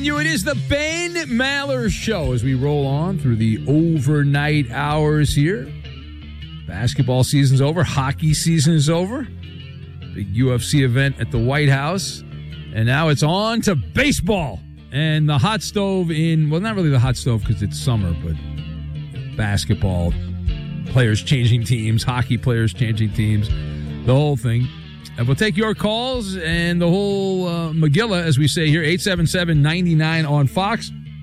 reminding you it is the Ben Maller Show as we roll on through the overnight hours here. Basketball season's over. Hockey season is over. Big UFC event at the White House. And now it's on to baseball. And the hot stove well, not really the hot stove because it's summer, but basketball players changing teams, hockey players changing teams, the whole thing. And we'll take your calls and the whole Megillah, as we say here, 877-99 on Fox.